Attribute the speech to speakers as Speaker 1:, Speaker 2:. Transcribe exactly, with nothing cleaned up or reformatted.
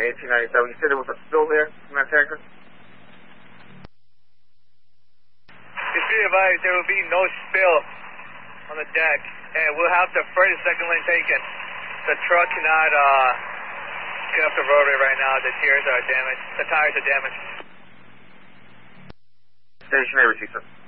Speaker 1: eighteen ninety-seven. You said there was a spill there in that tanker?
Speaker 2: Just be advised, there will be no spill on the deck, and we'll have the first and second lane taken. The truck cannot uh, get up the roadway right now. The tires are damaged. The tires are damaged.
Speaker 1: Station A, receive, sir.